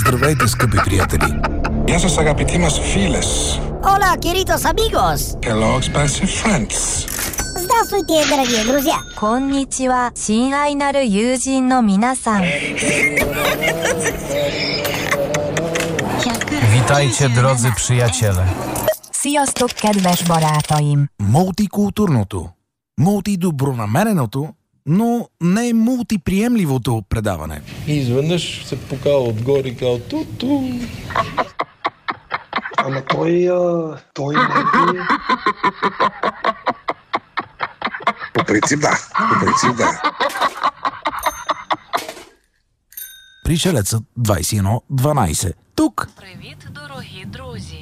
Здравейте, скъпи приятели! Γεια σας αγαπητοί μας φίλες. Hola, queridos amigos! Hello, expensive friends. Здравствуйте, дорогие друзья! こんにちは、親愛なる友人の皆さん。 Witajcie, drodzy przyjaciele. Sziasztok, kedves barátaim! Мултикултурното, мултидобронамереното, но не мултиприемливото предаване. И изведнъж се покава отгоре и казва ту-ту. Ама той не е... По принцип да. Пришелецът 2112. Тук. Привіт, дорогі друзі.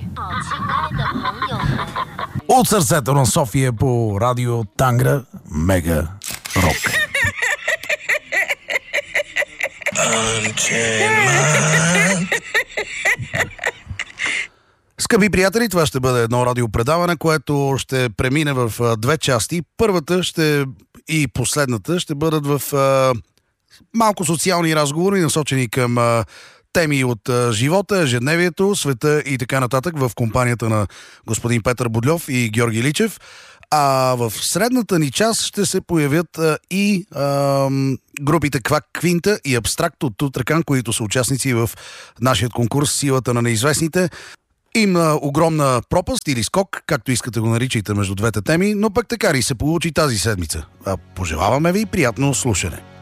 От сърцето на София по радио Тангра Мега Рок. Скъпи приятели, това ще бъде едно радиопредаване, което ще премине в две части. Първата и последната ще бъдат в малко социални разговори, насочени към теми от живота, ежедневието, света и така нататък в компанията на господин Петър Будльов и Георги Личев. А в средната ни част ще се появят и групите Квак Квинта и Абстракт от Тутракан, които са участници в нашия конкурс Силата на неизвестните. Има огромна пропаст или скок, както искате го наричайте между двете теми, но пък така ли се получи тази седмица. Пожелаваме ви приятно слушане.